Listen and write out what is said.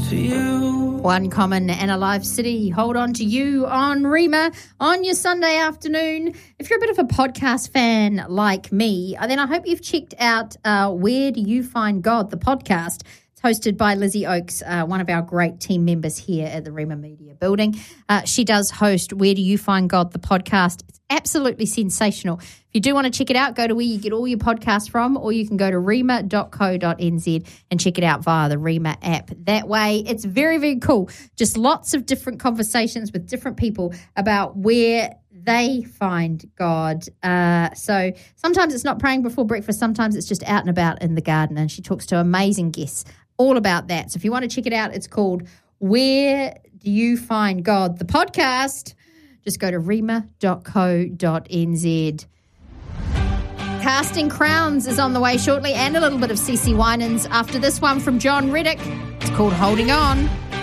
to you. One Common and Alive City, Hold On to You on Rima on your Sunday afternoon. If you're a bit of a podcast fan like me, then I hope you've checked out Where Do You Find God, the podcast. It's hosted by Lizzie Oakes, one of our great team members here at the Rima Media Building. She does host Where Do You Find God, the podcast. It's absolutely sensational. If you do want to check it out, go to where you get all your podcasts from, or you can go to rima.co.nz and check it out via the Rima app. That way, it's very, very cool. Just lots of different conversations with different people about where they find God. So sometimes it's not praying before breakfast. Sometimes it's just out and about in the garden, and she talks to amazing guests all about that. So if you want to check it out, it's called Where Do You Find God, the podcast. Just go to rima.co.nz. Casting Crowns is on the way shortly, and a little bit of CeCe Winans after this one from John Reddick. It's called Holding On.